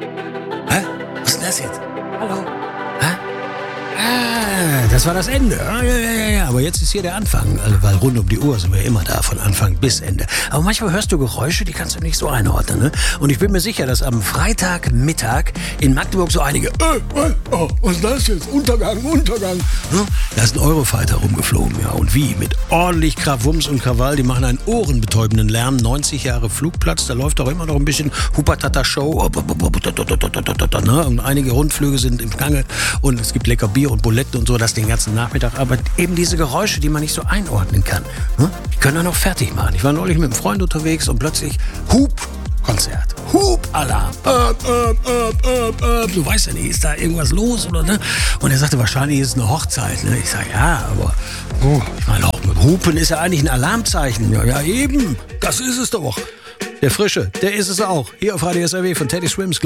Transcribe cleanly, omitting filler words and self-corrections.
Hä? Was ist denn das jetzt? Hallo? Hä? Ah, das war das Ende. Ja. Aber jetzt ist hier der Anfang. Also, weil rund um die Uhr sind wir immer da, von Anfang bis Ende. Aber manchmal hörst du Geräusche, die kannst du nicht so einordnen. Ne? Und ich bin mir sicher, dass am Freitagmittag in Magdeburg so einige was ist das jetzt? Untergang. Ne? Da ist ein Eurofighter rumgeflogen. Ja. Und wie? Mit ordentlich Krawums und Krawall. Die machen einen ohrenbetäubenden Lärm. 90 Jahre Flugplatz. Da läuft auch immer noch ein bisschen Hupatata-Show. Ne? Und einige Rundflüge sind im Gange. Und es gibt lecker Bier und Buletten und so, das den ganzen Nachmittag. Aber eben diese Geräusche, die man nicht so einordnen kann, ne? Die können wir noch fertig machen. Ich war neulich mit einem Freund unterwegs und plötzlich Hub-Konzert. Hub-Alarm. Du weißt ja nicht, ist da irgendwas los oder ne? Und er sagte, wahrscheinlich ist es eine Hochzeit. Ne? Ich sage, ja, aber ich meine, auch mit Hupen ist ja eigentlich ein Alarmzeichen. Ja, eben, das ist es doch. Der Frische, der ist es auch. Hier auf Radio SRW von Teddy Swims.